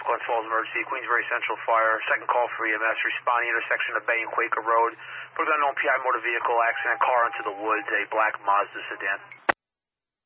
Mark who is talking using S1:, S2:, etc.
S1: Glens Falls emergency, Queensbury Central Fire. Second call for EMS, responding intersection of Bay and Quaker Road. Put an unknown PI motor vehicle accident, car into the woods, a black Mazda sedan.